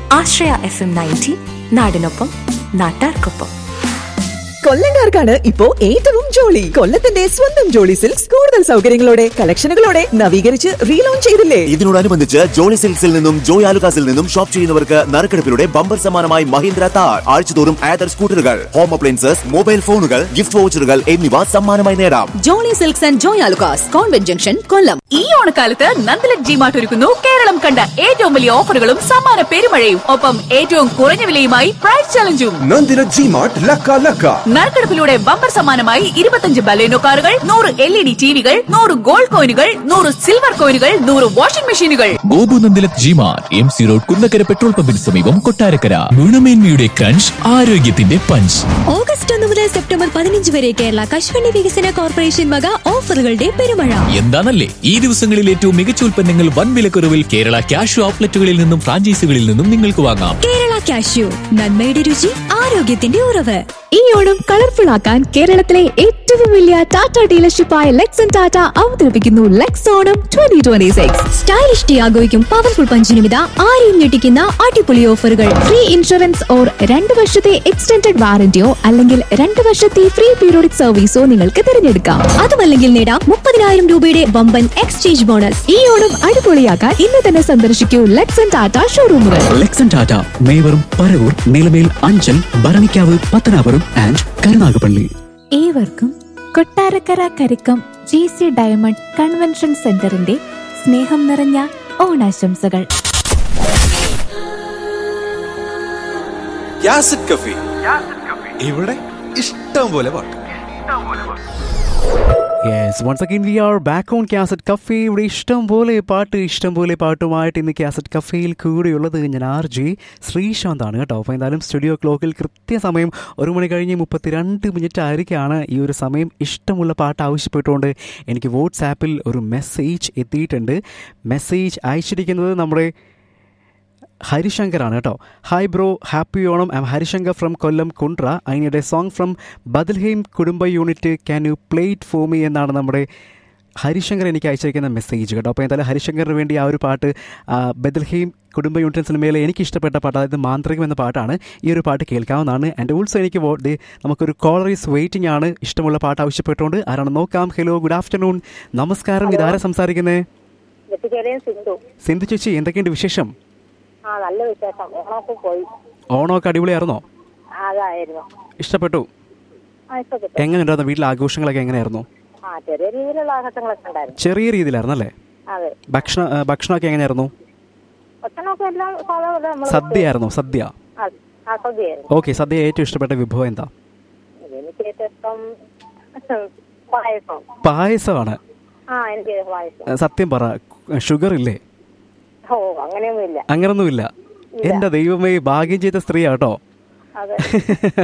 ആശ്രയ FM 90 നാടിനൊപ്പം നാട്ടാർക്കൊപ്പം. കൊല്ലംകാർക്കാണ് ഇപ്പോ ഏറ്റവും ജോളി. കൊല്ലത്തിന്റെ സ്വന്തം ജോളി സിൽക്സ് കൂടുതൽ സൗകര്യങ്ങളോടെ കളക്ഷനുകളോടെ നവീകരിച്ച് റീലോഞ്ച് ചെയ്തില്ലേ? ഇതിനോടനുബന്ധിച്ച് ജോളി സിൽക്സിൽ നിന്നും ജോയ് ആലുകാസിൽ നിന്നും ഷോപ്പ് ചെയ്യുന്നവർക്ക് നറുക്കെടുപ്പിലൂടെ ബമ്പർ സമ്മാനമായി മഹീന്ദ്ര താർ, ആഴ്ചതോറും ആദർ സ്കൂട്ടറുകൾ, ഹോം അപ്ലയൻസസ്, മൊബൈൽ ഫോണുകൾ, ഗിഫ്റ്റ് വൗച്ചറുകൾ എന്നിവ സമ്മാനമായി നേടാം. Jolly silks and Joy Alukkas, convent junction, കൊല്ലം. ഈ ഓണക്കാലത്ത് നന്ദലക് ജിമാർട്ട് ഒരുക്കുന്നു കേരളം കണ്ട ഏറ്റവും വലിയ ഓഫറുകളും സമ്മാന പെരുമഴയും. ഒപ്പം ഏറ്റവും കുറഞ്ഞ വിലയുമായി പ്രൈസ് ചലഞ്ചും. നന്ദലക് ജിമാർട്ട് ലക്ക ലക്ക. നറുക്കെടുപ്പിലൂടെ ബമ്പർ സമ്മാനമായി 25 ബലേനോ കാറുകൾ, 100 LED ടിവികൾ, 100 ഗോൾഡ് കോയിനുകൾ, 100 സിൽവർ കോയിനുകൾ, 100 വാഷിംഗ് മെഷീനുകൾ. Gopu നന്ദലക് G-Mart MC road Kunnakkara petrol പമ്പിന് സമീപം കൊട്ടാരക്കര. ഗുണമേന്മയുടെ ക്രഞ്ച്, ആരോഗ്യത്തിന്റെ പഞ്ച്. ഓഗസ്റ്റ് 1 മുതൽ സെപ്റ്റംബർ 15 വരെ കേരള കശുവണ്ടി വികസന കോർപ്പറേഷൻ വക ഓഫറുകളുടെ പെരുമഴ. എന്താണല്ലേ ഈ ദിവസങ്ങളിൽ ഏറ്റവും മികച്ച ഉൽപ്പന്നങ്ങൾ വൻ വിലക്കുറവിൽ കേരള ക്യാഷ് ഔട്ട്ലെറ്റുകളിൽ നിന്നും ഫ്രാഞ്ചൈസികളിൽ നിന്നും നിങ്ങൾക്ക് വാങ്ങാം. കേരള കാഷ്യൂ, നന്മയുടെ രുചി, ആരോഗ്യത്തിന്റെ ഉറവ്. ഈ ഓണം കളർഫുൾ ആക്കാൻ കേരളത്തിലെ ഏറ്റവും വലിയ ടാറ്റ ഡീലർഷിപ്പായ ലെക്സൺ ടാറ്റ അവതരിപ്പിക്കുന്നു ലെക്സ് ഓണം 2026. സ്റ്റൈലിഷ് ടിയാഗോയ്ക്കും പവർഫുൾ പഞ്ചിനുമിത ആരെയും ഞെട്ടിക്കുന്ന അടിപൊളി ഓഫറുകൾ. ഫ്രീ ഇൻഷുറൻസ് ഓർ 2 വർഷത്തെ എക്സ്റ്റൻഡഡ് വാറന്റിയോ അല്ലെങ്കിൽ 2 വർഷത്തെ ഫ്രീ പീരിയോഡിക് സർവീസോ നിങ്ങൾക്ക് തിരഞ്ഞെടുക്കാം. അതുമല്ലെങ്കിൽ നേടാം 30,000 രൂപയുടെ വമ്പൻ എക്സ്ചേഞ്ച് ബോണസ്. ഈ ഓണം അടിപൊളിയാക്കാൻ ഇന്ന് തന്നെ സന്ദർശിക്കൂ ലെക്സൺ ടാറ്റ ഷോറൂമുകൾ. ലെക്സൺ ടാറ്റ മേവറും പരവൂർ, നിലമേൽ, അഞ്ചൽ, ഭരണിക്കാവ്, പത്തനാപുരം ആൻഡ് കരുനാഗപ്പള്ളി. ഏവർക്കും Kottarakkara Karikkam GC diamond convention സെന്ററിന്റെ സ്നേഹം നിറഞ്ഞ ഓണാശംസകൾ. യാസിഡ് കഫേ, ഇവിടെ ഇഷ്ടം പോലെ പാട്ട്. Yes, once again we are back on Cassette Cafe. ഇവിടെ ഇഷ്ടം പോലെ പാട്ടുമായിട്ട് ഇന്ന് കാസറ്റ് കഫേയിൽ കൂടെയുള്ളത് ഞാൻ RJ ശ്രീശാന്താണ് കേട്ടോ. അപ്പോൾ എന്തായാലും സ്റ്റുഡിയോ ക്ലോക്കിൽ കൃത്യസമയം 1 മണി കഴിഞ്ഞ് 32 മിനിറ്റ് ആയിരിക്കുകയാണ്. ഈ ഒരു സമയം ഇഷ്ടമുള്ള പാട്ട് ആവശ്യപ്പെട്ടുകൊണ്ട് എനിക്ക് വാട്സാപ്പിൽ ഒരു മെസ്സേജ് എത്തിയിട്ടുണ്ട്. മെസ്സേജ് അയച്ചിരിക്കുന്നത് നമ്മുടെ ഹരിശങ്കറാണ് കേട്ടോ. Hi bro, happy Onam. I M Harishankar from Kollam Kundara. I need A song from Bethlehem കുടുംബ unit, can you play it for me എന്നാണ് നമ്മുടെ ഹരിശങ്കർ എനിക്ക് അയച്ചിരിക്കുന്ന മെസ്സേജ് കേട്ടോ. അപ്പോൾ എന്തായാലും ഹരിശങ്കറിന് വേണ്ടി ആ ഒരു പാട്ട് ബദൽഹേം കുടുംബ യൂണിറ്റ് സിനിമയിലെ എനിക്ക് ഇഷ്ടപ്പെട്ട പാട്ട്, അതായത് മാന്ത്രികം എന്ന പാട്ടാണ്. ഈ ഒരു പാട്ട് കേൾക്കാവുന്നതാണ്. ആൻഡ് ഓൾസോ എനിക്ക് നമുക്കൊരു കോളർ ഈസ് വെയിറ്റിംഗ് ആണ് ഇഷ്ടമുള്ള പാട്ട് ആവശ്യപ്പെട്ടുകൊണ്ട്. ആരാണ് നോക്കാം. ഹലോ, ഗുഡ് ആഫ്റ്റർനൂൺ, നമസ്കാരം. ഇതാരാ സംസാരിക്കുന്നത്? സിന്ധു ചേച്ചി, എന്തൊക്കെയുണ്ട് വിശേഷം? നല്ല വിശേഷം. ഓണമൊക്കെ പോയി. ഓണമൊക്കെ അടിപൊളിയായിരുന്നോ? ഇഷ്ടപ്പെട്ടു. എങ്ങനെയുണ്ടായിരുന്നു വീട്ടിലെ ആഘോഷങ്ങളൊക്കെ? എങ്ങനെയായിരുന്നു? ചെറിയ രീതിയിലുള്ള ആഘോഷങ്ങളൊക്കെ ഉണ്ടായിരുന്നു. ചെറിയ രീതിയിലായിരുന്നല്ലേ? ഭക്ഷണമൊക്കെ എങ്ങനെയായിരുന്നു? സദ്യയായിരുന്നോ? സദ്യ. ഓക്കെ, സദ്യ ഏറ്റവും ഇഷ്ടപ്പെട്ട വിഭവം എന്താ? പായസമാണ്. സത്യം പറ, ഷുഗർ ഇല്ലേ? അങ്ങനൊന്നുമില്ല. എന്റെ ദൈവമേ, ഭാഗ്യം ചെയ്ത സ്ത്രീ കേട്ടോ.